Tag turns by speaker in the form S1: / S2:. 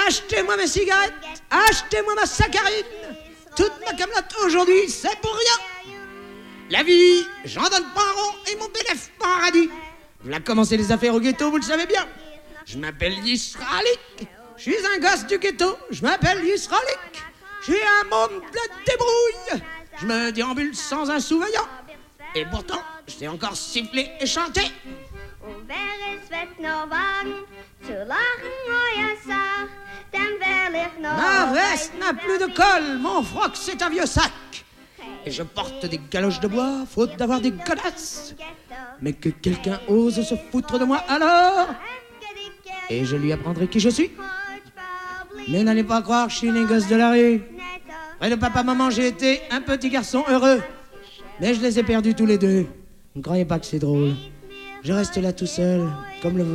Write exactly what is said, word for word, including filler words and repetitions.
S1: Achetez-moi mes cigarettes, achetez-moi ma saccharine. Toute ma camelote aujourd'hui, c'est pour rien. La vie, j'en donne pas un rond et mon bénéfice pas un radis. Voilà commencer les affaires au ghetto, vous le savez bien. Je m'appelle Yisralik, je suis un gosse du ghetto, je m'appelle Yisralik. J'ai un môme de la débrouille, je me déambule sans un sous-veillant. Et pourtant, je sais encore siffler et chanter. Ma veste n'a plus de col, mon froc c'est un vieux sac. Et je porte des galoches de bois, faute d'avoir des godasses. Mais que quelqu'un ose se foutre de moi alors, et je lui apprendrai qui je suis. Mais n'allez pas croire, je suis une gosse de la rue. Près de papa, maman, j'ai été un petit garçon heureux. Mais je les ai perdus tous les deux. Ne croyez pas que c'est drôle. Je reste là tout seul, comme le